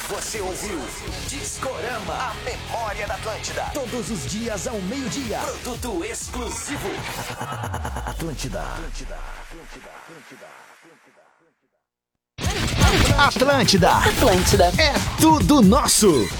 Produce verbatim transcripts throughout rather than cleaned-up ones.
Você ouviu Discorama, a memória da Atlântida. Todos os dias ao meio-dia. Produto exclusivo. Atlântida. Atlântida. Atlântida. Atlântida. Atlântida. É tudo nosso.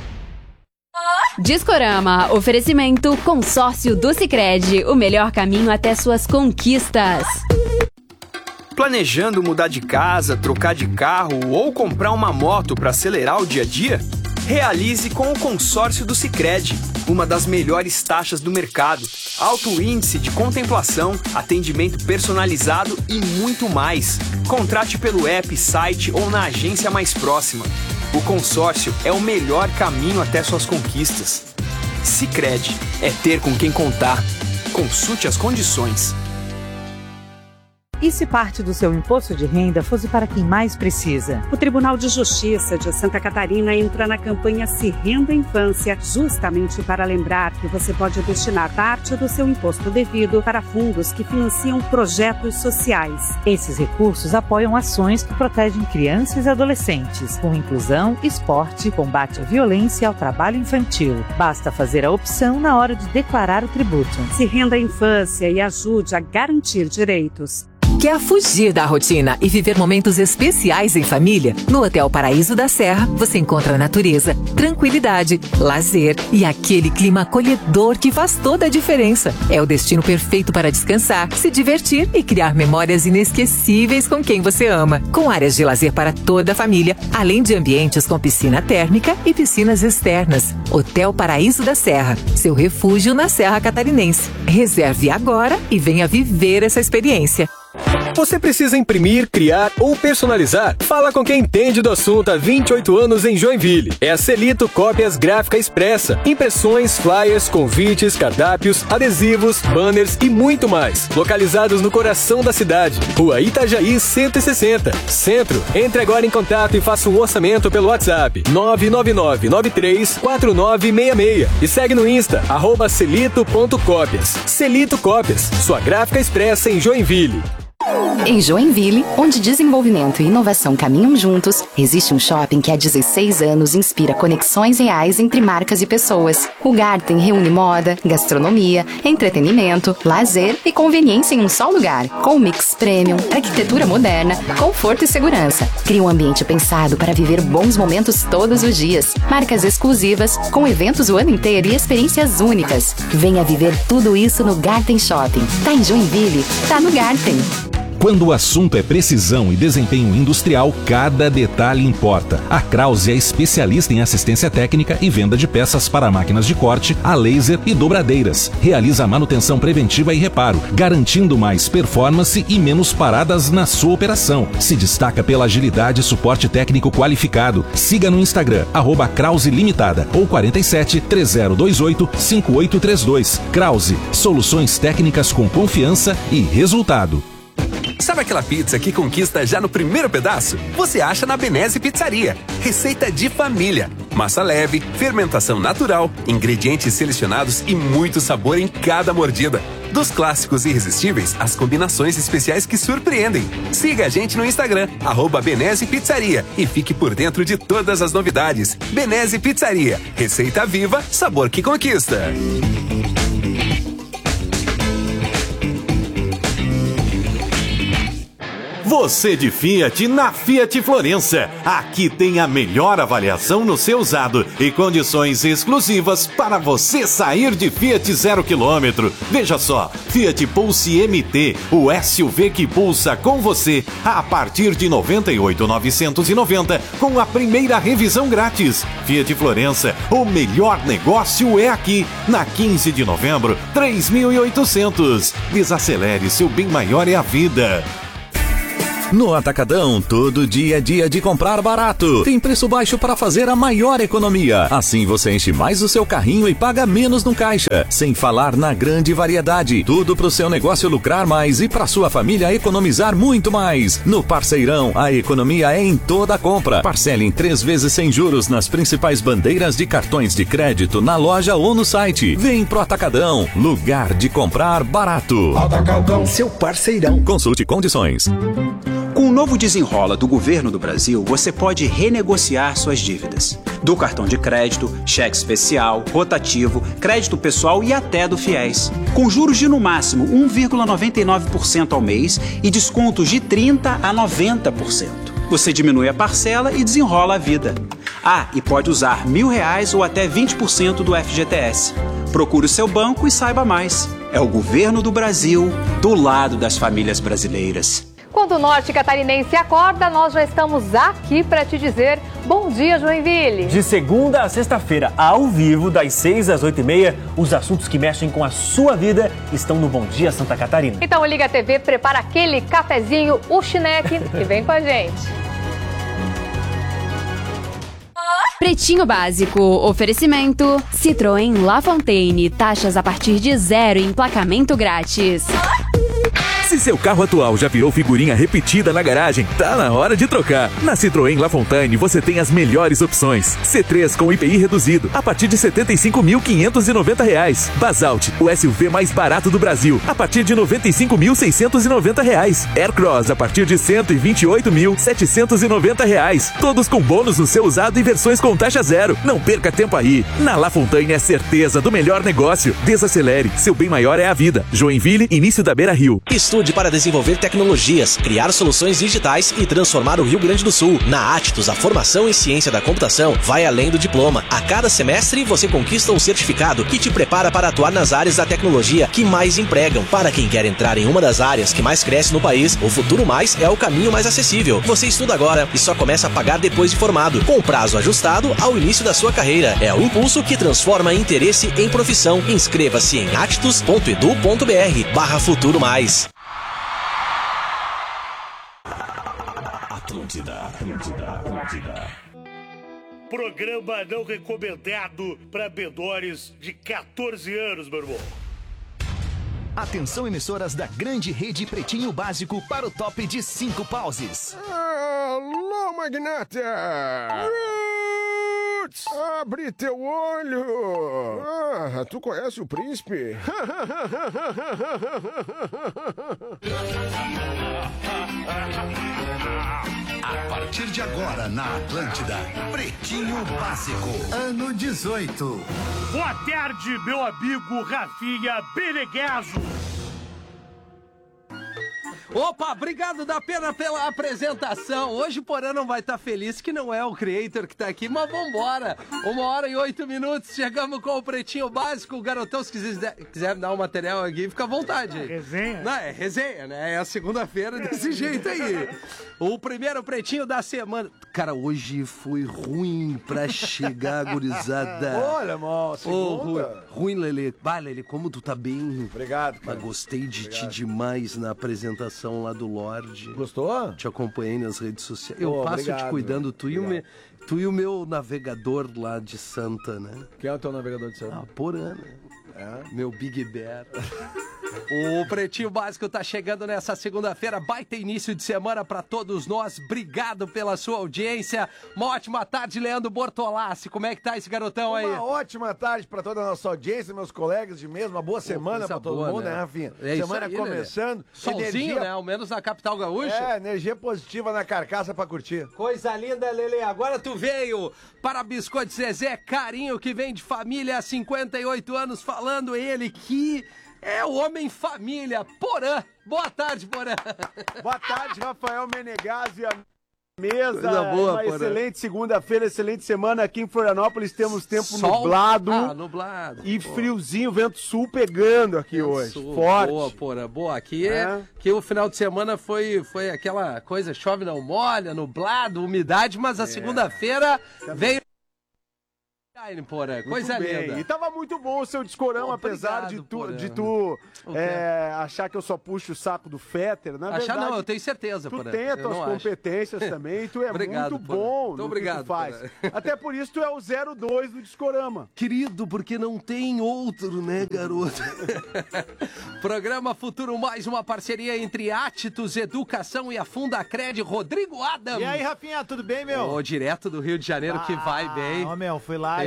Discorama, oferecimento Consórcio do Sicredi, o melhor caminho até suas conquistas. Planejando mudar de casa, trocar de carro ou comprar uma moto para acelerar o dia a dia? Realize com o Consórcio do Sicredi, uma das melhores taxas do mercado, alto índice de contemplação, atendimento personalizado e muito mais. Contrate pelo app, site ou na agência mais próxima. O consórcio é o melhor caminho até suas conquistas. Sicredi é ter com quem contar. Consulte as condições. E se parte do seu imposto de renda fosse para quem mais precisa? O Tribunal de Justiça de Santa Catarina entra na campanha Se Renda Infância, justamente para lembrar que você pode destinar parte do seu imposto devido para fundos que financiam projetos sociais. Esses recursos apoiam ações que protegem crianças e adolescentes, com inclusão, esporte, combate à violência e ao trabalho infantil. Basta fazer a opção na hora de declarar o tributo. Se Renda Infância e ajude a garantir direitos. Quer fugir da rotina e viver momentos especiais em família? No Hotel Paraíso da Serra, você encontra natureza, tranquilidade, lazer e aquele clima acolhedor que faz toda a diferença. É o destino perfeito para descansar, se divertir e criar memórias inesquecíveis com quem você ama. Com áreas de lazer para toda a família, além de ambientes com piscina térmica e piscinas externas. Hotel Paraíso da Serra, seu refúgio na Serra Catarinense. Reserve agora e venha viver essa experiência. Você precisa imprimir, criar ou personalizar? Fala com quem entende do assunto há vinte e oito anos em Joinville. É a Celito Cópias Gráfica Expressa. Impressões, flyers, convites, cardápios, adesivos, banners e muito mais. Localizados no coração da cidade. Rua Itajaí cento e sessenta. Centro. Entre agora em contato e faça um orçamento pelo WhatsApp nove nove nove nove três quatro nove seis seis. E segue no Insta, arroba celito ponto cópias. Celito Cópias, sua gráfica expressa em Joinville. Em Joinville, onde desenvolvimento e inovação caminham juntos, existe um shopping que há dezesseis anos inspira conexões reais entre marcas e pessoas. O Garten reúne moda, gastronomia, entretenimento, lazer e conveniência em um só lugar. Com mix premium, arquitetura moderna, conforto e segurança. Cria um ambiente pensado para viver bons momentos todos os dias. Marcas exclusivas, com eventos o ano inteiro e experiências únicas. Venha viver tudo isso no Garten Shopping. Tá em Joinville? Tá no Garten. Quando o assunto é precisão e desempenho industrial, cada detalhe importa. A Krause é especialista em assistência técnica e venda de peças para máquinas de corte, a laser e dobradeiras. Realiza manutenção preventiva e reparo, garantindo mais performance e menos paradas na sua operação. Se destaca pela agilidade e suporte técnico qualificado. Siga no Instagram, arroba Krause Limitada ou quarenta e sete, três zero dois oito, cinco oito três dois. Krause, soluções técnicas com confiança e resultado. Sabe aquela pizza que conquista já no primeiro pedaço? Você acha na Benese Pizzaria. Receita de família. Massa leve, fermentação natural, ingredientes selecionados e muito sabor em cada mordida. Dos clássicos irresistíveis às combinações especiais que surpreendem. Siga a gente no Instagram, arroba Benese Pizzaria, e fique por dentro de todas as novidades. Benese Pizzaria. Receita viva, sabor que conquista. Você de Fiat na Fiat Florença. Aqui tem a melhor avaliação no seu usado e condições exclusivas para você sair de Fiat zero quilômetro. Veja só, Fiat Pulse M T, o S U V que pulsa com você a partir de noventa e oito mil novecentos e noventa com a primeira revisão grátis. Fiat Florença, o melhor negócio é aqui, na quinze de novembro, três mil e oitocentos. Desacelere, seu bem maior é a vida. No Atacadão, todo dia é dia de comprar barato. Tem preço baixo para fazer a maior economia. Assim você enche mais o seu carrinho e paga menos no caixa. Sem falar na grande variedade. Tudo para o seu negócio lucrar mais e para sua família economizar muito mais. No Parceirão, a economia é em toda a compra. Parcele em três vezes sem juros nas principais bandeiras de cartões de crédito na loja ou no site. Vem pro Atacadão, lugar de comprar barato. Atacadão, seu parceirão. Consulte condições. Com o novo Desenrola do Governo do Brasil, você pode renegociar suas dívidas. Do cartão de crédito, cheque especial, rotativo, crédito pessoal e até do FIES. Com juros de no máximo um vírgula noventa e nove por cento ao mês e descontos de trinta por cento a noventa por cento. Você diminui a parcela e desenrola a vida. Ah, e pode usar mil reais ou até vinte por cento do F G T S. Procure o seu banco e saiba mais. É o Governo do Brasil, do lado das famílias brasileiras. Quando o norte catarinense acorda, nós já estamos aqui para te dizer bom dia, Joinville. De segunda a sexta-feira, ao vivo, das seis às oito e meia, os assuntos que mexem com a sua vida estão no Bom Dia Santa Catarina. Então liga a T V, prepara aquele cafezinho, o chineque e vem com a gente. Pretinho Básico, oferecimento Citroën La Fontaine, taxas a partir de zero e emplacamento grátis. Se seu carro atual já virou figurinha repetida na garagem, tá na hora de trocar. Na Citroën La Fontaine você tem as melhores opções. C três com I P I reduzido, a partir de setenta e cinco mil quinhentos e noventa reais. Basalt, o S U V mais barato do Brasil, a partir de noventa e cinco mil seiscentos e noventa reais. Aircross, a partir de cento e vinte e oito mil setecentos e noventa reais. Todos com bônus no seu usado e versões com taxa zero. Não perca tempo aí. Na La Fontaine é certeza do melhor negócio. Desacelere, seu bem maior é a vida. Joinville, início da Beira Rio. Estude para desenvolver tecnologias, criar soluções digitais e transformar o Rio Grande do Sul. Na Attus, a formação em ciência da computação vai além do diploma. A cada semestre você conquista um certificado que te prepara para atuar nas áreas da tecnologia que mais empregam. Para quem quer entrar em uma das áreas que mais cresce no país, o Futuro Mais é o caminho mais acessível. Você estuda agora e só começa a pagar depois de formado, com prazo ajustado ao início da sua carreira. É o impulso que transforma interesse em profissão. Inscreva-se em attus ponto edu ponto br barra Futuro Mais. Atlântida, Atlântida, Atlântida. Programa não recomendado para menores de quatorze anos, meu irmão. Atenção, emissoras da grande rede Pretinho Básico para o top de cinco pauses. Alô, magnata! Roots! Abre teu olho! Ah, tu conhece o príncipe? A partir de agora na Atlântida, Pretinho Básico, ano dezoito. Boa tarde, meu amigo Rafinha Beneguezo. Opa, obrigado da pena pela apresentação. Hoje o Porã não vai estar feliz que não é o Creator que tá aqui, mas vambora. Uma hora e oito minutos, chegamos com o Pretinho Básico. O garotão, se quiser, quiser dar um material aqui, fica à vontade. É resenha? Não, é resenha, né? É a segunda-feira desse jeito aí. O primeiro Pretinho da semana. Cara, hoje foi ruim pra chegar, gurizada. Olha, mal, segunda. Oh, ruim, ruim, Lelê. Bah, Lelê, como tu tá bem. Obrigado, cara. Mas gostei de Obrigado. ti demais na apresentação lá do Lorde. Gostou? Te acompanhei nas redes sociais. Eu Oh, passo obrigado, te cuidando, tu e, o me, obrigado. tu e o meu navegador lá de Santa, né? Quem é o teu navegador de Santa? Ah, Porã, né? É? Meu Big Bear. O Pretinho Básico tá chegando nessa segunda-feira, baita início de semana pra todos nós. Obrigado pela sua audiência. Uma ótima tarde, Leandro Bortolassi. Como é que tá esse garotão aí? Uma ótima tarde pra toda a nossa audiência, meus colegas de mesa. Uma boa semana pra todo boa, mundo, né, né Rafinha? É semana aí, começando. Né? Solzinho, energia... né? Ao menos na capital gaúcha. É, energia positiva na carcaça pra curtir. Coisa linda, Lele. Agora tu veio para Biscoito Zezé, carinho que vem de família há cinquenta e oito anos, falando ele que é o homem família, Porã. Boa tarde, Porã. Boa tarde, Rafael Menegazzi. Mesa, Coisa boa, uma Porã. Excelente segunda-feira, excelente semana. Aqui em Florianópolis temos tempo Sol? nublado, ah, nublado e pô. friozinho, vento sul pegando aqui Eu hoje, sou, forte. Boa, Porã, boa. Aqui, é. É. que o final de semana foi, foi aquela coisa, chove não molha, nublado, umidade, mas a É. segunda-feira Tá veio... Porã, coisa Muito bem. linda. E tava muito bom o seu discorama, Oh, apesar obrigado, de tu, Porã. de tu O é, achar que eu só puxo o saco do Féter. Na Achar verdade, não, eu tenho certeza, tu Porã. tem as Eu tuas não acho. competências também, e tu é Obrigado, muito Porã. bom Muito no obrigado, que tu faz. Porã. Até por isso tu é o zero dois do discorama. Querido, porque não tem outro, né, garoto? Programa Futuro Mais, uma parceria entre Attus Educação e a Fundacred, Rodrigo Adams. E aí, Rafinha, tudo bem, meu? Ô, direto do Rio de Janeiro, que vai bem. Ó, meu, fui lá Tem e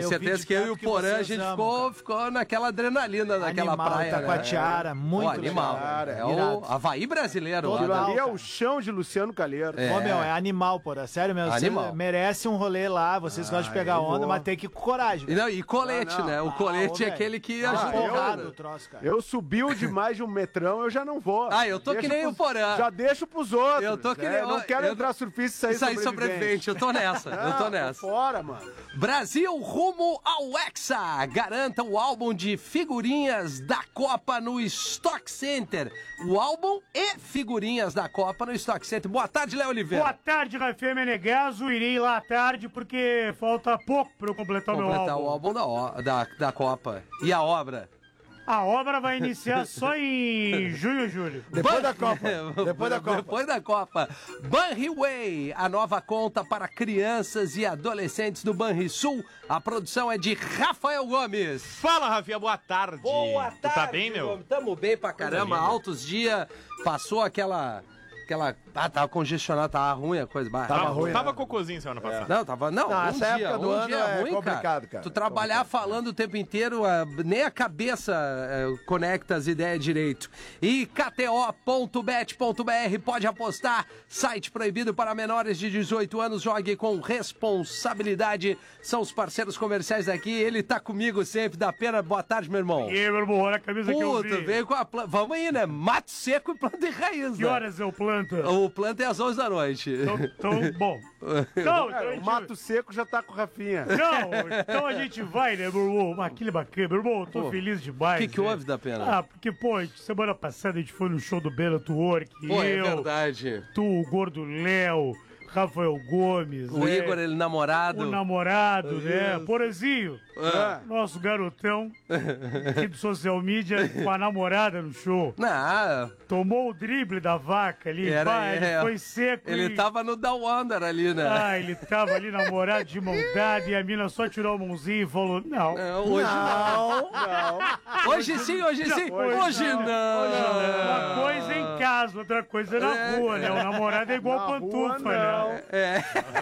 tenho certeza que eu e o Porã, a gente ficou, ficou naquela adrenalina naquela Animal, praia. Taquatiara, né? muito Ó, animal. legal. É o Havaí brasileiro. Aquilo lá, ali né? é o chão de Luciano Calheiro. É. Ô, meu, é animal, Porã. Sério mesmo. Animal. Você merece um rolê lá, vocês Ah, gostam de pegar eu onda, vou. mas tem que ir com coragem. E, não, e colete, Ah, não. né? O colete Ah, ô, é aquele que Ah, ajuda. eu- Porrado o troço, cara. Eu subiu de mais de um metrão, eu já não vou. Ah, eu tô Deixa que nem pros- o Porã. Já deixo pros outros. Eu tô que né? nem- Não quero eu- entrar surfista e sair, Sair sobrevivente, eu tô nessa, eu tô Não, nessa. Fora, mano. Brasil rumo ao Hexa. Garanta o álbum de figurinhas da Copa no Stock Center. O álbum e figurinhas da Copa no Stock Center. Boa tarde, Léo Oliveira. Boa tarde, Rafael Menegaso. Irei lá à tarde porque falta pouco para eu completar, Completar meu álbum. o álbum da, o- da, da Copa. E a obra? A obra vai iniciar só em junho, julho. Depois da Copa. Depois da Copa. Depois da Copa. Banriway, a nova conta para crianças e adolescentes do Banrisul. A produção é de Rafael Gomes. Fala, Rafinha, boa tarde. Boa Tu tarde. tá bem, meu? Tamo bem pra caramba, linda. altos dias. Passou aquela... aquela... Ah, tava congestionado, tava ruim a coisa. Bah, Tava, ruim, tava né? cocôzinho semana passada. Não, tava. Não, Não, um essa dia, época do um ano dia é ruim, complicado, cara. Tu trabalhar falando o tempo inteiro, ah, nem a cabeça ah, conecta as ideias direito. E K T O ponto bet ponto B R pode apostar. Site proibido para menores de dezoito anos. Jogue com responsabilidade. São os parceiros comerciais daqui. Ele tá comigo sempre. Dá pena. Boa tarde, meu irmão. E aí, meu irmão, olha a camisa que eu Puta, vi. veio com a planta. Vamos aí, né? Mato seco e planta e raiz. Que né? horas eu planto? O planta é às onze da noite. Então, então, bom. Então, então a É, o gente... Mato Seco já tá com o Rafinha. Não, então a gente vai, né, meu irmão? Ah, que bacana. Meu irmão, eu tô Pô, feliz demais. que que né? houve, da pena? Ah, porque, pô, semana passada a gente foi no show do Beto Work. Pô, é eu, verdade. tu, o Gordo Léo, Rafael Gomes. O né? Igor, ele namorado. O namorado, né? Isso. Porazinho, Ah. nosso garotão aqui do social media com a namorada no show. Não, Tomou o drible da vaca ali, era, pá, ele é, foi seco. ele e... tava no Down Under ali, né? Ah, ele tava ali namorado de mão dada e a mina só tirou a mãozinha e falou: Não. Não, hoje não. não. Hoje sim, hoje sim. Hoje Hoje não. não. Hoje não. Uma coisa é em casa, outra coisa é na É. rua, né? O namorado é igual Na pantufa, rua, né? É.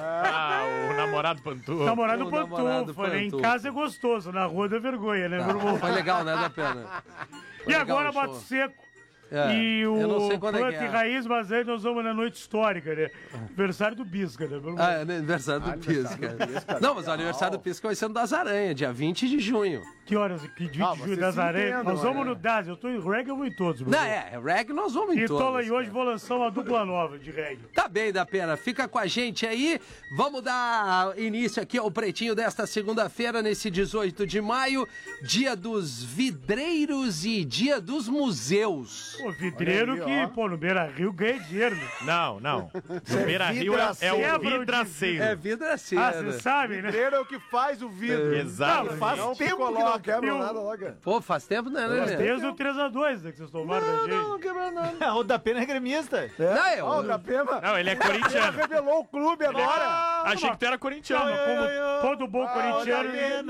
Ah, o namorado pantufa. Namorado O pantufa, namorado né? Em pantufa. casa é gostoso, na rua dá vergonha, né, meu irmão? Foi legal, né, da pena? Foi E legal agora o show. Mato Seco. É, E o eu não sei quando é Planta que é. e Raiz, mas aí nós vamos na noite histórica, né? Aniversário do Bisca, né? meu irmão? Ah, é aniversário do Pisca. Não, mas o aniversário do Pisca vai ser no das Aranhas, dia vinte de junho. Que horas? Que vinte Ah, de julho vocês das se areias? entendam, Nós vamos é. no D A S, eu tô em reggae, eu vou em todos, meu Não, irmão. é, reggae nós vamos em E tô lá todas. e hoje vou lançar uma dupla nova de reggae. Tá bem, da pena. Fica com a gente aí. Vamos dar início aqui ao Pretinho desta segunda-feira, nesse dezoito de maio, dia dos vidreiros e dia dos museus. Pô, vidreiro Olha aí, que, ó. pô, no Beira Rio ganha dinheiro, né? Não, não. Isso é O Beira Rio é, é o vidraceiro. vidraceiro. É vidraceiro. Ah, você sabe, né? Vidreiro é o que faz o vidro. Exato. Não, faz Não tempo que não coloca. quebra Eu- nada logo. Pô, faz tempo, né, Nós né? desde o três a dois, né, que vocês tomaram da gente. Não quebra nada. O da Pena é gremista. Não, é Ó, o o... Capema. Não, ele é Ele corintiano. revelou o clube agora. Achei que tu era corintiano. Como todo bom corintiano,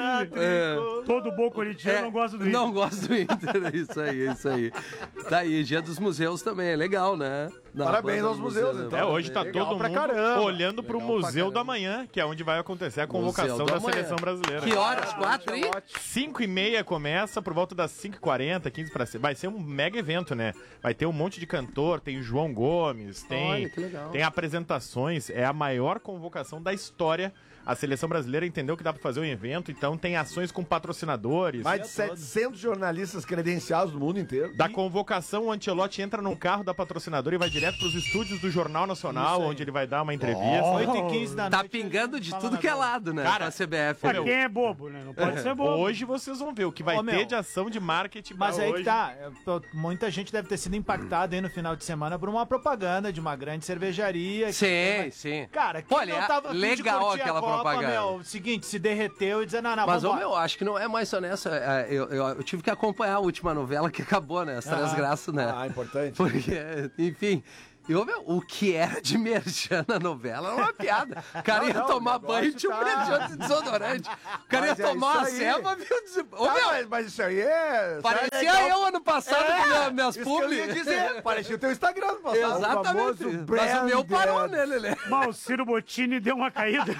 É. todo bom corintiano É, não gosta do Inter. Não gosto do Inter, é isso aí, é isso aí. Tá aí, dia dos museus também, é legal, né? Da Parabéns banda aos do museus, museu, então. É, hoje tá Legal todo pra mundo caramba. olhando pro Legal pra Museu caramba. da Manhã, que é onde vai acontecer a convocação Museu da da Manhã. Seleção Brasileira. Que horas? Quatro e? cinco e meia começa, por volta das cinco e quarenta, quinze para cima. Vai ser um mega evento, né? Vai ter um monte de cantor, tem o João Gomes, tem, Olha, que legal. tem apresentações. É a maior convocação da história. A Seleção Brasileira entendeu que dá pra fazer um evento, então tem ações com patrocinadores. Mais de setecentos jornalistas credenciados do mundo inteiro. Da convocação, o Ancelotti entra num carro da patrocinadora e vai direto pros estúdios do Jornal Nacional, onde ele vai dar uma entrevista. oito e quinze da noite. Tá pingando de Fala tudo na que é bola. lado, né? Cara, Pra C B F. Pra meu. quem é bobo, né? Não pode ser bobo. Hoje vocês vão ver o que vai Ô, meu, ter de ação de marketing. Mas pra aí hoje. que tá, é, pô, muita gente deve ter sido impactada aí no final de semana por uma propaganda de uma grande cervejaria. que- Sim, sim. Cara, quem Olha, não tava afim de legal curtir a aquela Copa, propaganda. Meu, seguinte, se derreteu e dizer, não, não, Mas, ô, vambora. meu, acho que não é mais só nessa. é, Eu, eu, eu tive que acompanhar a última novela que acabou, né? As Três Ah. Graças, né? Ah, importante. Porque, enfim. Eu, meu, o que era de merchan na novela era uma piada. O cara Não, ia não, tomar o banho e negócio tinha um tá- merchan de desodorante. O cara Mas ia é tomar uma isso aí. ceva, viu? Des... Ô, Tá, meu, mas, mas isso aí é... parecia isso aí é legal. eu ano passado É, com minha- minhas isso que eu ia publi. dizer. Parecia o teu Instagram no passado. Exatamente. O famoso Mas o meu brand parou ad. nele, né? Mas o Ciro Bottini deu uma caída.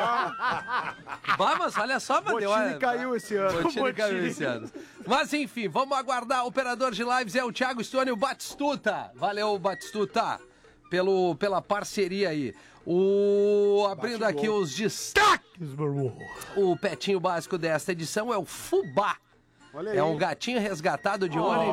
Vai, mas olha só, mas deu Botini uma- caiu esse ano. Botini caiu esse ano. Mas enfim, vamos aguardar. O operador de lives é o Thiago Stone e o Batistuta. Valeu, Batistuta, pelo, pela parceria aí. O, abrindo Bate aqui gol. os destaques. O petinho básico desta edição é o Fubá. Olha aí. É um gatinho resgatado de um ano e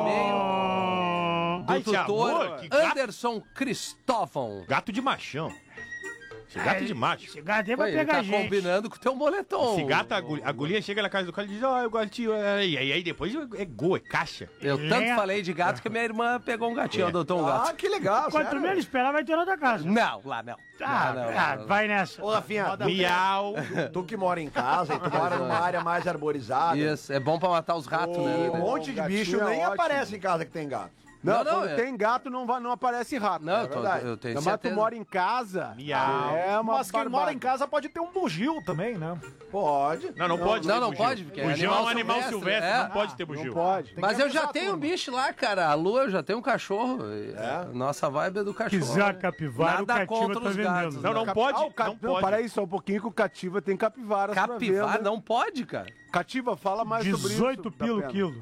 meio. Do Ai, que tutor amor, que gato. Anderson Cristóvão. Gato de machão. Esse gato de macho. Esse gato aí vai Ele pegar tá gente. combinando com o teu moletom. Esse gato, a guria, a guria chega na casa do cara e diz, ó, eu gatinho. E aí, aí depois é gol, é caixa. Eu Ele tanto é- falei de gato que minha irmã pegou um gatinho, adotou um gato. Ah, que legal, Quanto sério. menos esperar, vai ter na tua casa. Não, lá não. Ah, Não, não, ah, não. vai nessa. Ô, Rafinha, tu, Miau. tu que mora em casa e tu mora numa área mais arborizada. Isso, é bom pra matar os ratos, E né? um monte de gatinho bicho é nem ótimo. aparece em casa que tem gato. Não, Não, não, quando é- tem gato não, vai, não aparece rato. Não, é eu tô- verdade. eu tenho Mas certeza. tu mora em casa. Miau. É uma Mas quem mora em casa pode ter um bugio também, né? Pode. Não, não pode Não, ter não bugio. pode, porque é Bugio é um animal animal silvestre, silvestre, é. não pode ter bugio. Não pode. Mas eu já avisar tenho um tudo. bicho lá, cara. A Lu, eu já tenho um cachorro. É. Nossa vibe é do cachorro. Quiser capivara, o Nada Cativa contra tá os vendendo. gatos. Não, não né? pode, Ah, o ca- não não, pode. para aí só um pouquinho que o Cativa tem capivaras pra Capivara venda. não pode, cara. Cativa, fala mais sobre isso. dezoito pilo Tá quilo.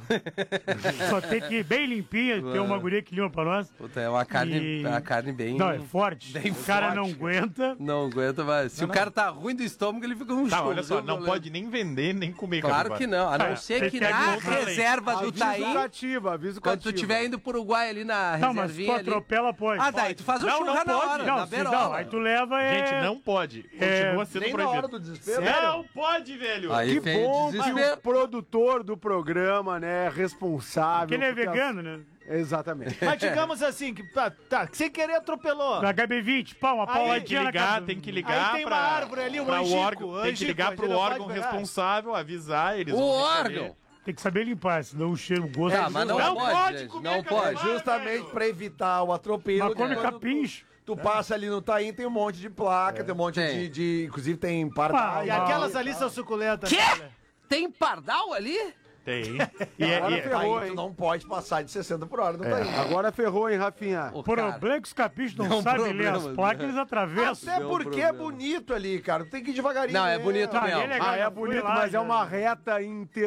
Só tem que ir bem limpinha, tem uma guria que limpa pra nós. Puta, é uma carne, E- é uma carne bem... Não, é forte. Bem o cara forte. não aguenta. Não aguenta, mas se Não, o não. cara tá ruim do estômago, ele fica um Tá, churro, olha só, viu, não goleiro? pode nem vender, nem comer Claro capivara. que não, a não É, ser tem que que na contra a lei. reserva do Avisa o Taim, Cativa, avisa o quando Cativa. tu estiver indo pro Uruguai ali na Não, mas se reservinha tu ali... atropela, pode. Ah, daí tu faz o Não, churra não na pode. hora, Não, na se beirola. não, aí tu leva é... Gente, não pode. É, Continua sendo Nem na proibido. hora do desespero. Não pode, velho. Aí Que vem bom que desespero. o produtor do programa, né, é responsável. Porque ele é porque as- vegano, né? Exatamente. Mas digamos assim, que tá, tá, que sem querer atropelou. Na H B vinte, pá, uma Aí Tem que pauladinha na ligar, casa. tem que ligar Aí tem pra, uma árvore ali, um pra o angico, órgão, tem que angico, ligar a gente pro não pode órgão pegar. responsável, avisar, eles O vão órgão. Tem que saber limpar, senão o cheiro, o gosto... Tá, mas não, não pode, gente, comer não capivara, pode. Justamente pra evitar o atropelo. Mas come quando capincho. Tu passa ali no Taim, tem um monte de placa, tem um monte Tem. de, de- Inclusive tem pardal. Ah, E aquelas ali são suculentas. Quê? né? Tem pardal ali? Tem. E, é- Agora e- Taim, ferrou, tu hein? não pode passar de sessenta por hora no É, Taim. agora ferrou, hein, Rafinha? Ô, O cara, problema é que os capichos não Deu um sabem ler problema, as placas, né? eles atravessam. Até Deu porque problema. é bonito ali, cara. Tu tem que ir devagarinho. Não, é né? bonito Tá, mesmo. ele é legal, Ah, é já fui bonito, lá, mas já- é uma reta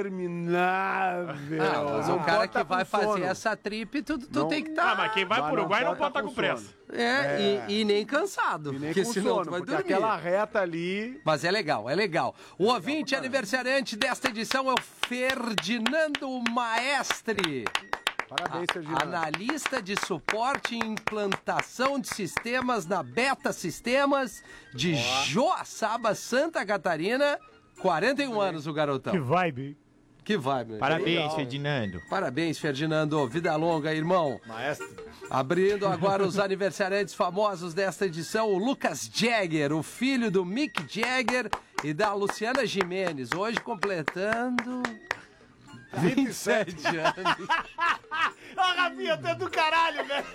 interminável. Ah, mas Não o cara pode que tá vai com fazer sono. essa trip, tu, tu Não. tem que estar... Ah, mas quem vai Mas pro não Uruguai não pode pode tá estar com com pressa. É, E, e nem cansado, E nem porque com senão sono, tu vai porque dormir. aquela reta ali... Mas é legal, é legal. O ouvinte aniversariante desta edição é o Ferdinando Maestre. Parabéns, A- Serginho. analista de suporte e implantação de sistemas na Beta Sistemas de Joaçaba, Santa Catarina. quarenta e um anos o garotão. Que vibe. Que vai, meu. Parabéns, Legal. Ferdinando. Parabéns, Ferdinando. Vida longa, irmão. Maestro. Abrindo agora os aniversariantes famosos desta edição, o Lucas Jagger, o filho do Mick Jagger e da Luciana Gimenez, hoje completando vinte e sete anos. Ah, Rafinha, tu é do caralho, velho.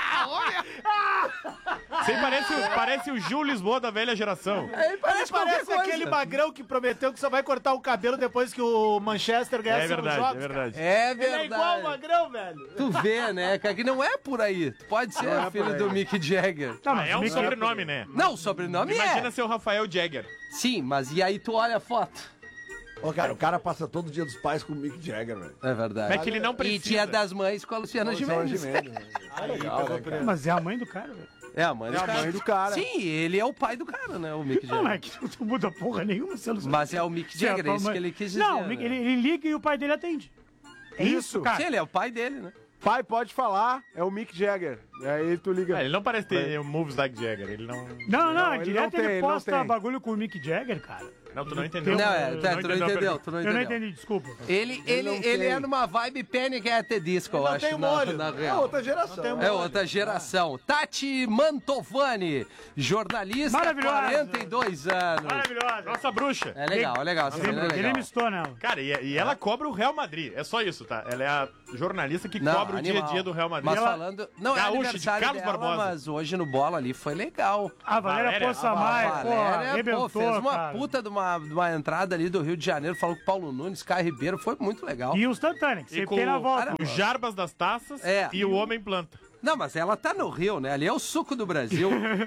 Você parece, o- parece o Gil Lisboa da velha geração. Ele Parece, parece aquele magrão que prometeu que só vai cortar o cabelo depois que o Manchester ganhar É seus verdade, jogos. é verdade. É Ele é igual o verdade. magrão, velho. Tu vê, né, cara, que não é por aí. Tu pode ser Não é o filho por aí. do Mick Jagger. Tá, Ah, mas é um Mickey- sobrenome, né? Não, o sobrenome Imagina é. ser o Rafael Jagger. Sim, mas e aí tu olha a foto. Ô, cara, o cara passa todo dia dos pais com o Mick Jagger, velho. É verdade. É que ele não E precisa. Dia das Mães com a Luciana Luciana Gimenez. Gimenez, né? Ah, legal, né, cara? Mas é a mãe do cara, velho. É a mãe do É a cara. mãe do cara. Sim, ele é o pai do cara, né, o Mick Não, Jagger. é que não muda porra nenhuma. Se ela... Mas é o Mick Se a Jagger, tua é isso mãe- que ele quis dizer. Não, o né? Mick- ele, ele liga e o pai dele atende. É isso, Isso. cara. Sim, ele é o pai dele, né? Pai, pode falar, é o Mick Jagger. E aí tu liga. Ah, ele não parece ter moves like Jagger. Ele não. Não, não, Não, ele direto não tem, ele ele não posta tem. bagulho com o Mick Jagger, cara. Não, tu não entendeu. Não, é, Tu tá, tu não entendeu, a tu não Eu não entendeu. entendi, desculpa. Ele, ele, não ele tem. é numa vibe Panic at the Disco, eu não acho, tem na, molho. na É real. outra geração. É outra geração. Tati Mantovani, jornalista, Maravilhosa. quarenta e dois anos. Maravilhosa. Nossa bruxa. É legal, é legal. essa menina é Ele legal. me estou nela. Cara, e, e ela cobra o Real Madrid. É só isso, tá? Ela é a jornalista que Não, cobra o dia a animal. dia do Real Madrid. Mas Ela- falando... Não, é Gaúcha, aniversário Carlos dela, Barbosa. mas hoje no Bola ali foi legal. A Valéria Poçamai, A pô, Valéria, arrebentou, pô, fez uma cara. puta de uma, de uma entrada ali do Rio de Janeiro, falou com o Paulo Nunes, Caio Ribeiro, foi muito legal. E os Tantânia, que E sempre com tem na volta. o Jarbas das Taças É. e o Homem Planta. Não, mas ela tá no Rio, né? Ali é o suco do Brasil.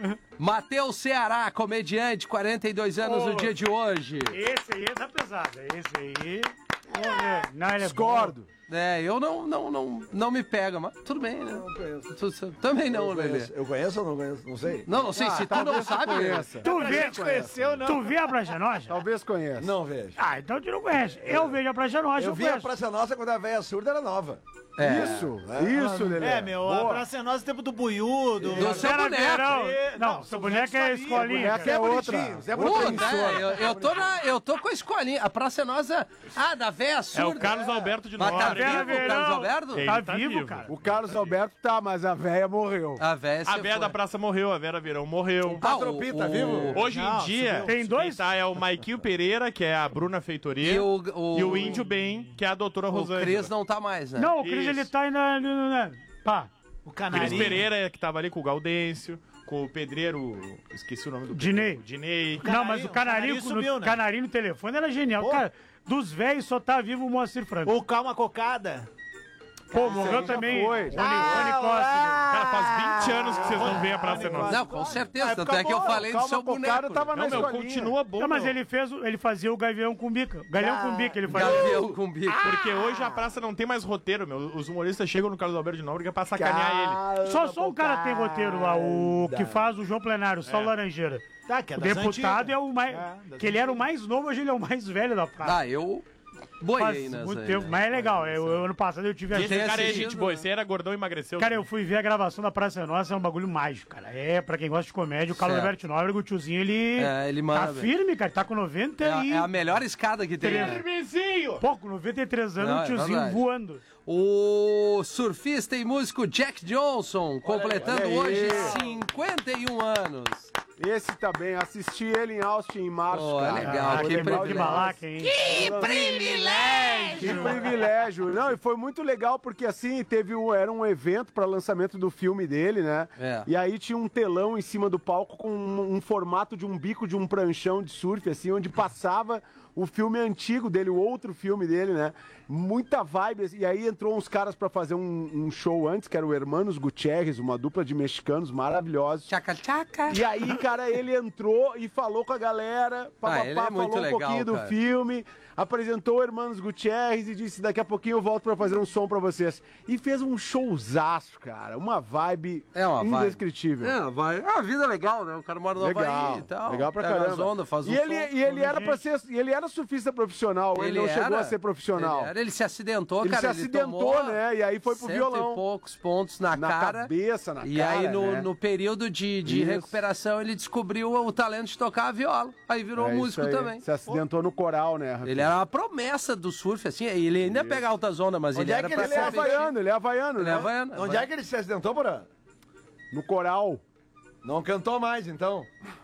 Matheus Ceará, comediante, quarenta e dois anos Pô. no dia de hoje. Esse aí é da pesada. Esse aí. Olha, não, ele é Discordo. É, eu não, não, não, não me pega, mas tudo bem, né? Não conheço. Tu- tu- Também não, eu Lelê. conheço. Eu conheço ou não conheço? Não sei. Não, não sei, se tu não sabe, conheça. Tu vê, gente conheceu, não. tu vê a Praça Nossa? Talvez conheça. Não vejo. Ah, então tu não conhece. Eu vejo a Praça Nossa, Eu eu vi a conheço. Praça Nossa quando a velha surda era nova. É. Isso, É. isso, Lelê. É, meu, a Boa. Praça é Nossa, tempo do Buiú, do... Do seu Era boneco. verão. É, Não, não, seu são boneco é velhos escolinha. boneco cara. é outra. bonitinho, Zé Outra Puta, emissora. é, eu, eu, tô na, eu tô com a escolinha. A Praça é Nossa. Ah, da véia É surda. o Carlos Alberto de Mas tá Nobre. vivo o Verão. Carlos Alberto? Ele Tá, tá vivo, vivo. cara. O Carlos Alberto tá, mas a véia morreu. A véia se A Vera foi. da Praça morreu, a Vera Verão morreu. Ah, Patropi o- tá o- vivo? Hoje Não, em dia, Tem dois? quem tá é o Maiquinho Pereira, que é a Bruna Feitoria, E o, o, e o Índio Bem, que é a doutora O Rosângela. Cris não tá mais, né? Não, o Cris, Isso. ele tá ainda... ali no- né? Pá, O Cris Canarinho. Pereira, que tava ali com o Gaudêncio, com o pedreiro, esqueci o nome do Dinei. pedreiro, Dinei. Não, mas o Canarinho, Canarinho, Canarinho subiu, no, né? Canarinho no telefone era genial. Pô. Cara, dos velhos só tá vivo o Moacir Franco. O Calma Cocada. Pô, morreu aí já também. foi. Rony, Ah, Rony Costa. Cara, faz vinte anos que vocês não veem a Praça é Nossa. Não, com certeza. Ah, Tanto é que eu calma, falei do calma, seu o cara boneco. tava na Não, meu, escolinha. continua bom, Não, mas meu. ele fez, o- ele fazia o Gavião com bica. Gavião com bica ele fazia. Gavião com bico. Porque hoje a praça não tem mais roteiro, meu. Os humoristas chegam no Carlos Alberto de Nóbrega pra sacanear ele. Só, só um cara tem roteiro lá, o que faz o João Plenário, o Saulo Laranjeira. Tá, que é O das deputado antigas. é o mais. É, das que ele era o mais novo, hoje ele é o mais velho da praça. Ah, eu boiei Faz nessa muito aí, tempo, né? mas é legal. Eu, eu, ano passado eu tive a Esse tem cara é assistido, gente boa, né? esse aí era gordão e emagreceu. Cara, eu fui ver a gravação da Praça Nossa, é um bagulho mágico, cara. É, pra quem gosta de comédia, o Carlos Certo. Alberto Nóbrega, o tiozinho, ele. É, ele manda Tá bem. firme, cara. Tá com noventa É, a- e. é a melhor escada que tem. né? Firmezinho! Pô, com noventa e três anos, Não, o é tiozinho verdade. voando. O surfista e músico Jack Johnson, completando olha aí. hoje cinquenta e um anos. Esse tá bem. Assisti ele em Austin em março, Oh, é cara. legal, Ah, que que privilégio. de balaca, hein? Que privilégio. Não, e foi muito legal porque assim, teve um, era um evento para lançamento do filme dele, né? É. E aí tinha um telão em cima do palco com um, um formato de um bico de um pranchão de surf, assim, onde passava o filme antigo dele, o outro filme dele, né? Muita vibe. E aí entrou uns caras para fazer um, um show antes, que era o Hermanos Gutierrez, uma dupla de mexicanos maravilhosos. Tchaca, tchaca. E aí, cara, ele entrou e falou com a galera, papapá, Ah, ele é muito falou um legal, pouquinho do cara. filme, apresentou o Hermanos Gutierrez e disse, daqui a pouquinho eu volto pra fazer um som pra vocês. E fez um showzaço, cara, uma vibe É uma vibe. indescritível. É, vai. É uma vida legal, né? O cara mora no Legal, Havaí e tal. legal pra Pega caramba. as ondas, faz um e ele, som. e ele era pra ser, e ele era surfista profissional, ele, não chegou a ser profissional. Ele, era, ele se acidentou, Ele cara. se acidentou, tomou né? E aí foi pro cento violão. e poucos pontos na, Na cara. cabeça, na e cara, aí, no, né? no período de, de Isso. recuperação, ele descobriu o talento de tocar a viola. Aí virou É isso músico aí. também. Se acidentou no coral, né, Rafinha? Ele era uma promessa do surf, assim. Ele ainda pega altas ondas, mas Onde ele é era que pra ele é competir. havaiano, ele é havaiano, Ele né? é havaiano. Onde havaiano. é que ele se acidentou, Porã? No coral. Não cantou mais, então.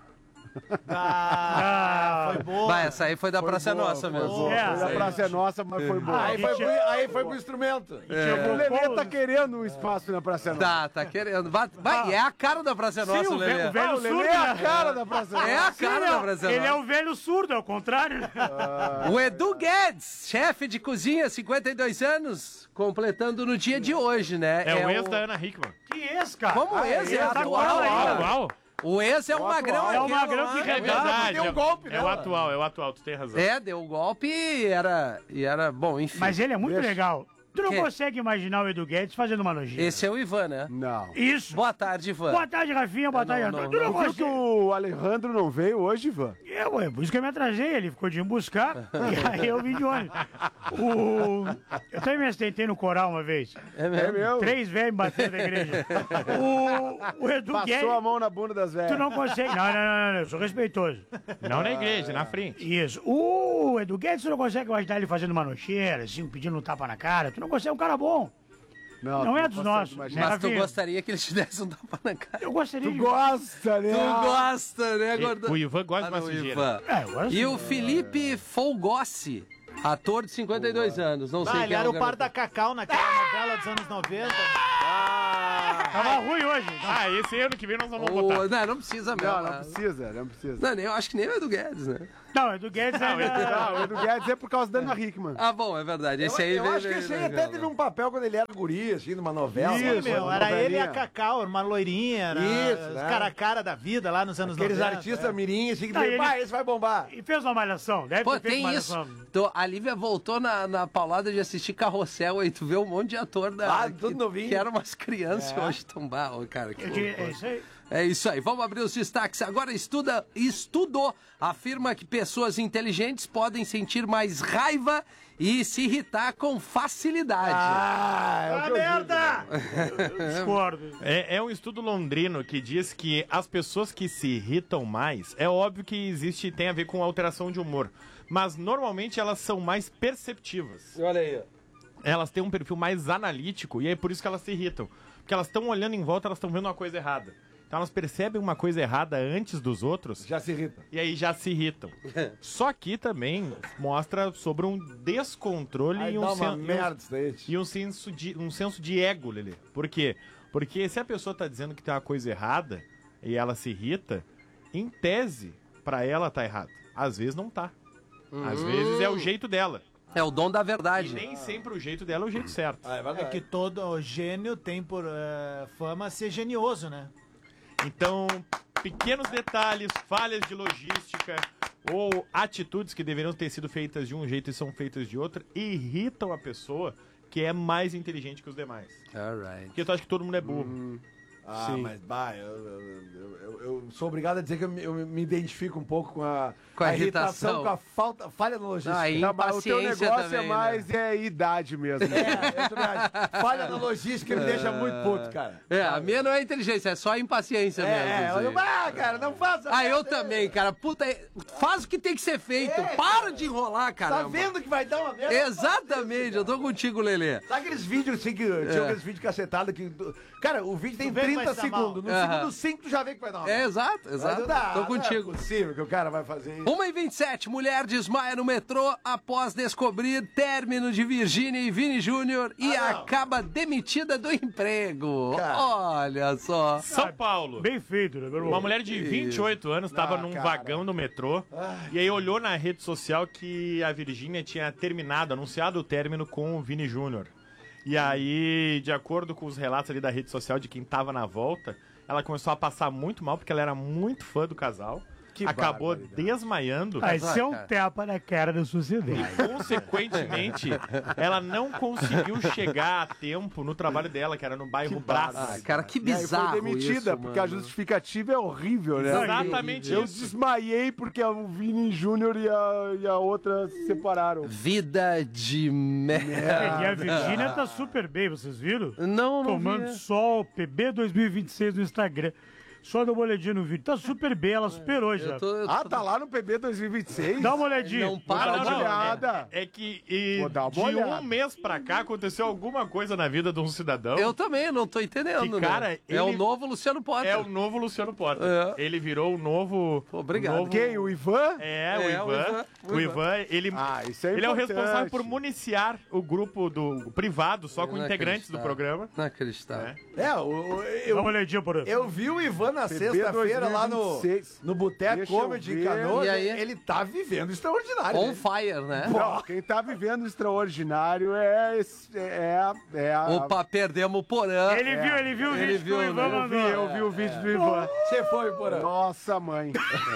Ah, foi boa. Vai, essa aí foi da Foi Praça boa, Nossa foi mesmo. boa. É, Foi da aí- Praça é Nossa, mas foi boa. Aí foi, pro, aí foi pro instrumento. O Lelê tá querendo um espaço na Praça é Nossa. Tá, tá querendo. Vai, vai, é a cara da Praça Nossa, Sim, o o, ve- Lelê. o velho Ah, o Lelê surdo. é a né? cara da Praça é Nossa. É a Sim, cara não, da Praça ele Nossa. é o velho surdo, ao contrário. né? O Edu Guedes, chefe de cozinha, cinquenta e dois anos, completando no dia de hoje, né? É, o ex da Ana Hickman. Que esse, cara? Como Ah, ex? É é, atual atual ainda. Atual? O ex é o magrão. É o aquele magrão lá. que É regala. verdade. deu é- um golpe É o nela. atual, é o atual, tu tem razão. É, deu o golpe e era, e era... Bom, enfim. Mas ele é muito Deixa. legal. Tu não Que? consegue imaginar o Edu Guedes fazendo uma nojeira. Esse é o Ivan, né? Não. Isso. Boa tarde, Ivan. Boa tarde, Rafinha. Boa É, tarde, não, Antônio. não, Tu não não. Por que que consegue. o Alejandro não veio hoje, Ivan? É, ué, por isso que eu me atrasei, ele ficou de ir me buscar, e aí eu vim de ônibus. O... Eu também me acidentei no coral uma vez. É É mesmo? meu? Três velhos me bateram na igreja. O, o Edu Passou Guedes, a mão na bunda das velhas. tu não consegue... Não, não, não, não, eu sou respeitoso. Não na igreja, na frente. Isso. O Edu Guedes, tu não consegue imaginar ele fazendo uma nocheira, assim, pedindo um tapa na cara. Tu não consegue, é um cara bom. Não, tu é dos consegue nossos. imaginar. né, Mas tu Rafinha? gostaria que ele te desse um tapa na cara. Eu gostaria Tu de... gosta, né? Tu gosta, né, gordão? O Ivan gosta Ah, de uma não, sujeira. Ivan. É, eu gosto E o sim. Felipe Folgossi, ator de cinquenta e dois anos. Não sei Ah, quem ele é era o garoto. par da Cacau naquela novela dos anos noventa. Ah, Tava ruim hoje. Ah, esse ano que vem nós vamos Ô, botar. não, não precisa mesmo. Não, não né? precisa, não precisa. Não, nem, eu acho que nem o Edu Guedes, né? Não, o Edu Guedes é... Não, o Edu Guedes é por causa da Ana Hickman. Ah, bom, é verdade. Esse eu, aí eu veio- acho que veio- esse aí veio- até teve um papel quando ele era guri, assim, numa novela. Sim, uma- meu, uma era ele e novelinha. a Cacau, uma loirinha, era Isso, os né? cara a cara da vida lá nos anos Aqueles noventa. artistas mirim, assim, que Tá, dizem, ele- "Pá, esse vai bombar." E fez uma malhação, deve Pô, ter feito tem isso. malhação. Tô- a Lívia voltou na, na paulada de assistir Carrossel aí. Tu vê um monte de ator da, Ah, tudo que, novinho. que eram umas crianças É. hoje tão barro, cara. Que Eu digo, loucura. é isso aí. É isso aí, vamos abrir os destaques. Agora estuda, estudou, afirma que pessoas inteligentes podem sentir mais raiva e se irritar com facilidade. Ah, é o Ah, que eu merda! Discordo. É, é um estudo londrino que diz que as pessoas que se irritam mais, é óbvio que existe, tem a ver com alteração de humor, mas normalmente elas são mais perceptivas. Olha aí. Elas têm um perfil mais analítico e é por isso que elas se irritam. Porque elas estão olhando em volta, elas estão vendo uma coisa errada. Então elas percebem uma coisa errada antes dos outros. Já se irrita. E aí já se irritam. Só que também mostra sobre um descontrole Aí e um, dá uma sen- e um- merda isso daí. e um senso de, um senso de ego, Lelê. Por quê? Porque se a pessoa tá dizendo que tem uma coisa errada e ela se irrita, em tese, pra ela tá errado. Às vezes não tá. Às Hum. vezes é o jeito dela. É o dom da E verdade. nem sempre o jeito dela é o jeito certo. Ah, é É verdade. que todo gênio tem por eh, fama ser genioso, né? Então, pequenos detalhes, falhas de logística ou atitudes que deveriam ter sido feitas de um jeito e são feitas de outro, irritam a pessoa que é mais inteligente que os demais. Alright. Porque tu acha que todo mundo é burro. Ah, Sim. mas, bah, eu, eu, eu, eu- eu sou obrigado a dizer que eu me, eu me identifico um pouco com a, Com a irritação. com a falta, falha na logística. Ah, e Não, mas o teu Impaciência negócio também, é mais né? é idade mesmo. É, eu também acho. Falha na logística me deixa muito puto, cara. É, a minha não é inteligência, é só impaciência mesmo. É, isso aí. eu, ah, cara, não faça. Ah, eu também, cara. Puta, é- faz o que tem que ser feito. Para de enrolar, cara. Tá vendo que vai dar uma merda? Exatamente, eu tô contigo, Lelê. Sabe aqueles vídeos assim que tinha aqueles vídeos cacetados que. Cara, o vídeo tem vê que vai trinta se dar mal. segundos. No Aham. segundo cinco tu já vê que vai dar uma É, merda. exato, exato. Mas não dá, Tô contigo. Não é possível que o cara vai fazer isso. uma e vinte e sete, mulher desmaia no metrô após descobrir término de Virgínia e Vini Júnior e Ah, não. acaba demitida do emprego. Cara. Olha só. São Paulo. Bem feito, né, meu irmão? Uma mulher de vinte e oito anos estava Ah, num cara. vagão do metrô e aí olhou na rede social que a Virgínia tinha terminado, anunciado o término com o Vini Júnior. E aí, de acordo com os relatos ali da rede social de quem tava na volta, ela começou a passar muito mal porque ela era muito fã do casal. Que acabou barbaridade. desmaiando. Ah, isso é um cara. tapa na cara da sociedade. Consequentemente, ela não conseguiu chegar a tempo no trabalho dela, que era no bairro Brás. Ah, cara, que E aí bizarro foi demitida, isso, porque a mano. justificativa é horrível, né? Exatamente Eu isso. desmaiei porque o Vini Júnior e a, e a outra se separaram. Vida de E merda. a Virgínia tá super bem, vocês viram? Não, não Tomando vi. sol, P B dois mil e vinte e seis no Instagram. Só dá uma olhadinha no vídeo. Tá super bem, ela superou já. Eu tô- eu Ah, tô- tá lá no P B dois mil e vinte e seis? Dá uma olhadinha. Não para, Vou dar uma não, olhada. É, é que e, Vou dar uma de olhada. um mês pra cá aconteceu alguma coisa na vida de um cidadão. Eu também, não tô entendendo, Que, né? cara, É ele- o novo Luciano Potter. É o novo Luciano Potter. É. Ele virou o novo. Pô, obrigado. o novo- Quem? O Ivan? É, o É, Ivan. o Ivan, O o Ivan, ele, Ah, isso é ele é o importante. responsável por municiar o grupo do privado, só com integrantes do programa. Não acreditável. É, o, o- Dá eu, uma olhadinha por aí. eu vi o Ivan na P B sexta-feira lá no, dois mil e vinte e seis. no Boteco Deixa eu Comedy em ver. Canoas. E aí? Ele tá vivendo extraordinário. On né? fire, né? Não, quem tá vivendo extraordinário é, esse- é, a- é a... Opa, perdemos o Porã. Ele viu, ele viu o Ele vídeo que o viu, Ivan né? Eu vi, mandou. eu vi o vídeo do Ivan. Você foi, Porã. Nossa, mãe.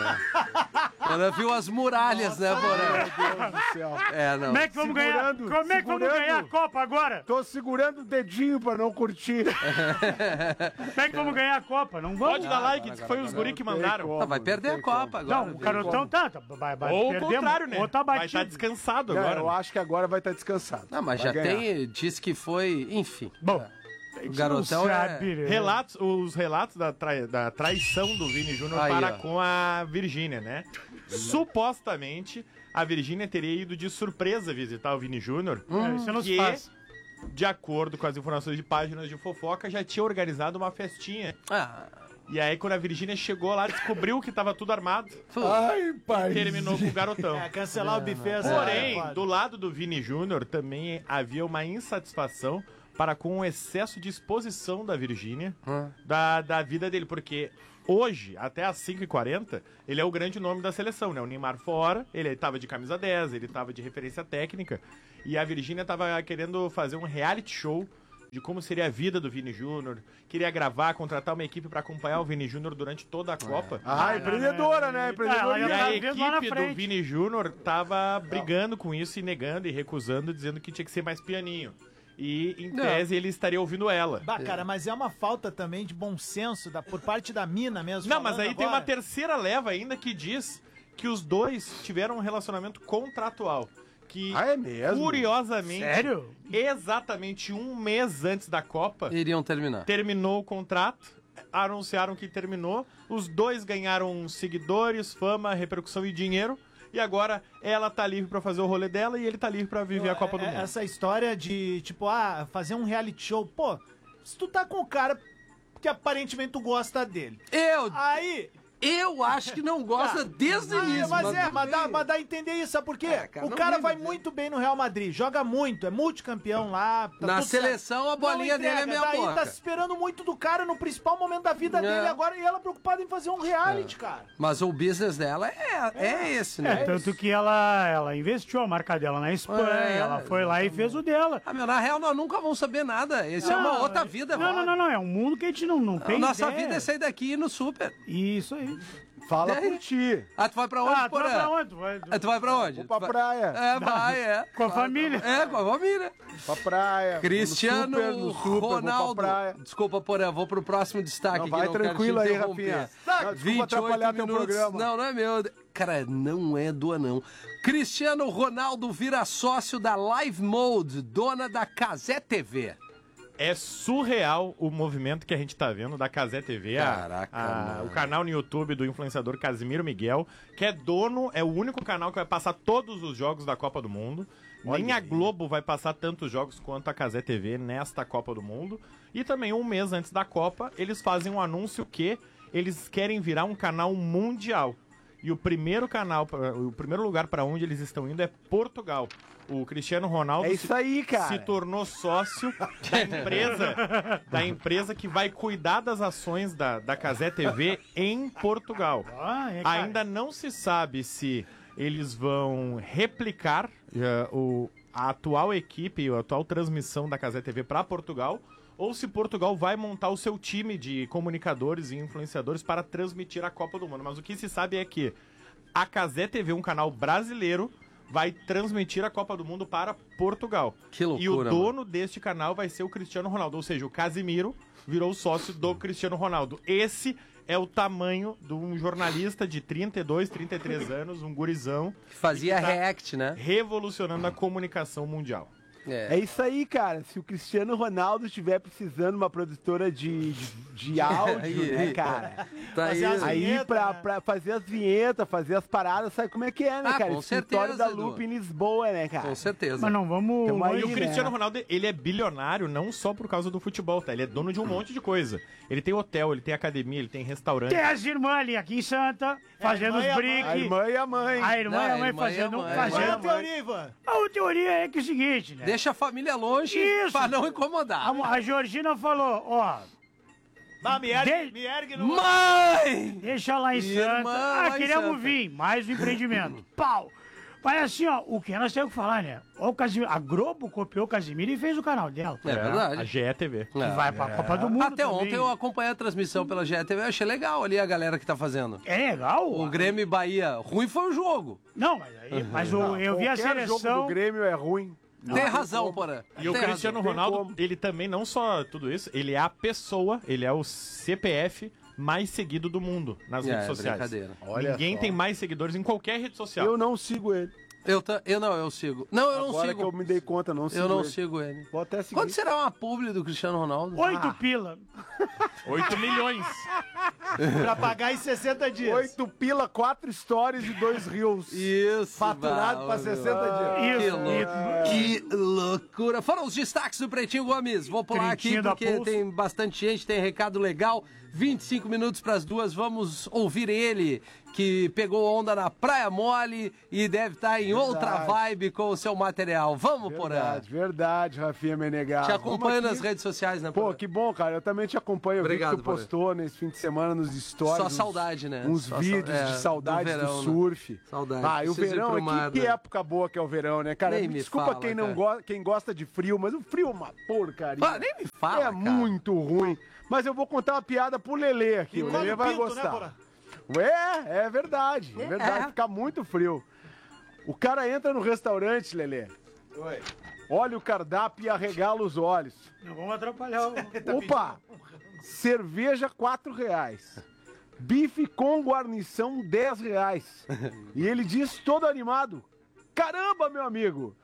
Porã viu as muralhas, né, Porã? Meu Deus do céu. É, não. Como é que vamos ganhar? Segurando, Como é que vamos segurando. ganhar a Copa agora? Tô segurando o dedinho pra não curtir. Como é que vamos ganhar a Copa? Não vamos? Pode dar like, diz que foi os guri que mandaram. Ah, vai perder a Copa agora. Não, o Carotão tá, tá vai, vai Ou o perdemos, contrário, né? Ou tá Vai batido. estar descansado Não, agora. eu né? acho que agora vai estar descansado. Não, mas Vai já ganhar. tem. Diz que foi. Enfim. Bom, O garotão não é. sabe, né? Relatos, os relatos da, trai- da traição do Vini Júnior Aí, para ó. com a Virgínia, né? Supostamente, a Virgínia teria ido de surpresa visitar o Vini Júnior, É, isso não se que, faz. de acordo com as informações de páginas de fofoca, já tinha organizado uma festinha. Ah, E aí, quando a Virgínia chegou lá, descobriu que tava tudo armado. Ai, pai. Terminou com o garotão. É, cancelar o buffet. essa- Porém, é, do lado do Vini Júnior também havia uma insatisfação para com o excesso de exposição da Virgínia, hum. da, da vida dele, porque hoje, até às cinco e quarenta, ele é o grande nome da seleção, né? O Neymar fora, ele estava de camisa dez, ele estava de referência técnica, e a Virgínia estava querendo fazer um reality show de como seria a vida do Vini Júnior, queria gravar, contratar uma equipe para acompanhar o Vini Júnior durante toda a Copa. Ah, ah empreendedora, né? Empreendedora. E a equipe do Vini Júnior tava brigando com isso e negando e recusando, dizendo que tinha que ser mais pianinho. E, em tese, ele estaria ouvindo ela. Bah, cara, mas é uma falta também de bom senso da, por parte da mina mesmo. Não, mas aí agora. tem uma terceira leva ainda que diz que os dois tiveram um relacionamento contratual. Que, ah, é mesmo? Curiosamente, Sério? exatamente um mês antes da Copa, iriam terminar. Terminou o contrato, anunciaram que terminou, os dois ganharam seguidores, fama, repercussão e dinheiro, e agora ela tá livre pra fazer o rolê dela e ele tá livre pra viver a Copa do Mundo. Essa história de, tipo, ah, fazer um reality show, pô, se tu tá com o cara que aparentemente tu gosta dele. Eu... Aí... Eu acho que não gosta tá. desde o ah, início. Mas, mas é, mas dá, mas dá a entender isso, sabe por quê? É, cara, o cara vai dizer. muito bem no Real Madrid, joga muito, é multicampeão lá. Tá Na seleção, certo. a bolinha entrega, dele é meia daí boca. tá se esperando muito do cara no principal momento da vida é. dele agora, e ela preocupada em fazer um reality, é. cara. Mas o business dela é, é, é esse, né? É, tanto que ela, ela investiu a marca dela na Espanha, é, ela foi lá e fez o dela. Ah, meu, na real, nós nunca vamos saber nada. Esse não, é uma outra vida, Não, não, não, não, é um mundo que a gente não, não tem Nossa ideia. vida é sair daqui e ir no super. Isso aí. Fala por ti. Ah, tu vai pra onde, ah, Porã? Tu vai pra onde? Tu vai, ah, tu vai pra onde? Vou pra praia. É, vai, é. Com a família? É, com a família. Pra praia. Cristiano no super, no super, Ronaldo. Praia. Desculpa, Porã, vou pro próximo destaque. Não, vai não tranquilo aí, Rafinha. Não, desculpa atrapalhar teu programa. Não, não é meu. Cara, não é do anão. Cristiano Ronaldo vira sócio da Live Mode, dona da Cazé T V. É surreal o movimento que a gente tá vendo da Cazé T V, Caraca, a, a, o canal no YouTube do influenciador Casimiro Miguel, que é dono, é o único canal que vai passar todos os jogos da Copa do Mundo. Olha Nem aí. a Globo vai passar tantos jogos quanto a Cazé T V nesta Copa do Mundo. E também um mês antes da Copa, eles fazem um anúncio que eles querem virar um canal mundial. E o primeiro canal, o primeiro lugar para onde eles estão indo é Portugal. O Cristiano Ronaldo é isso aí, cara. se tornou sócio da empresa, da empresa que vai cuidar das ações da, da Cazé T V em Portugal. Ah, é, Ainda não se sabe se eles vão replicar uh, o, a atual equipe, a atual transmissão da Cazé T V para Portugal, ou se Portugal vai montar o seu time de comunicadores e influenciadores para transmitir a Copa do Mundo. Mas o que se sabe é que a Cazé T V, um canal brasileiro, vai transmitir a Copa do Mundo para Portugal. Que loucura, e o dono mano. deste canal vai ser o Cristiano Ronaldo, ou seja, o Casimiro virou sócio do Cristiano Ronaldo. Esse é o tamanho de um jornalista de trinta e dois, trinta e três anos, um gurizão. Que fazia que tá react, né? Revolucionando a comunicação mundial. É. é isso aí, cara. Se o Cristiano Ronaldo estiver precisando de uma produtora de, de, de áudio, aí, né, cara? Tá aí, aí vinheta, pra, né? pra fazer as vinhetas, fazer as paradas, sabe como é que é, né, ah, cara? Com Escritório certeza, da Lupa em Lisboa, né, cara? Com certeza. Mas não vamos... Então, aí, e o Cristiano né? Ronaldo, ele é bilionário não só por causa do futebol, tá? Ele é dono de um monte de coisa. Ele tem hotel, ele tem academia, ele tem restaurante. Tem as irmãs ali aqui em Santa, fazendo os briques. A irmã e a mãe. A irmã não, e a mãe irmã fazendo... a mãe. fazendo A teoria, Ivan? A teoria é que é o seguinte, né? Deixa a família longe Isso. pra não incomodar. A, a Georgina falou, ó... Mas me ergue, de... me ergue no... Mãe! Deixa lá em Irmã, Santa. lá Ah, em queremos Santa. vir. Mais um empreendimento. Pau! Mas assim, ó, o que nós temos que falar, né? Ó, o Casimiro, a Globo copiou o Casimiro e fez o canal dela. É verdade. A G E T V. Que vai pra Copa do Mundo Até também. ontem eu acompanhei a transmissão pela G E T V, eu achei legal ali a galera que tá fazendo. É legal? O Grêmio e Bahia. Ruim foi o jogo. Não, mas, aí, mas o, eu vi a Qualquer jogo seleção... do Grêmio é ruim. Tem razão, Porã. E o Tem Cristiano razão. Ronaldo, ele também, não só tudo isso, ele é a pessoa, ele é o C P F mais seguido do mundo nas É, redes sociais. brincadeira. Olha Ninguém só. tem mais seguidores em qualquer rede social. Eu não sigo ele. Eu, ta- eu não, eu sigo. Não, eu não Agora sigo. que eu me dei conta, não sigo Eu não ele. sigo ele. Vou até seguir. Quanto será uma publi do Cristiano Ronaldo? Oito Ah, pila. oito milhões. pra pagar em sessenta dias. Oito pila, quatro stories e dois reels. Isso. Faturado pra bah, sessenta meu. dias. Que, Isso, lou- que loucura. Foram os destaques do Pretinho Gomes. Vou pular Trintinho aqui da porque Pulso. tem bastante gente, tem recado legal. vinte e cinco minutos para as duas, vamos ouvir ele, que pegou onda na Praia Mole e deve estar em Verdade. outra vibe com o seu material. Vamos, Porã. Verdade, verdade, Rafinha Menegas. Te acompanho Vamos nas aqui. redes sociais, né, Pô, Porã? que bom, cara. Eu também te acompanho. Obrigado, Eu vi que tu Porã. postou nesse fim de semana nos stories. Só uns- saudade, né? Uns Só vídeos sa- é, de saudades do do, verão, né? surf. Saudade. Ah, e o Preciso ir verão, pro é mar, que, que né? época boa que é o verão, né, cara? Nem me Desculpa fala, quem, não cara. go quem gosta de frio, mas o frio é uma porcaria. Ah, nem me fala, É cara. muito ruim. Mas eu vou contar uma piada pro Lelê aqui. O Encolhe Lelê o vai pinto, né, gostar. Porã? É, é verdade. É, É. verdade. Fica muito frio. O cara entra no restaurante, Lelê. Oi. Olha o cardápio e arregala os olhos. Não vamos atrapalhar o... Opa! Cerveja, quatro reais. Bife com guarnição, dez reais. E ele diz todo animado: caramba, meu amigo!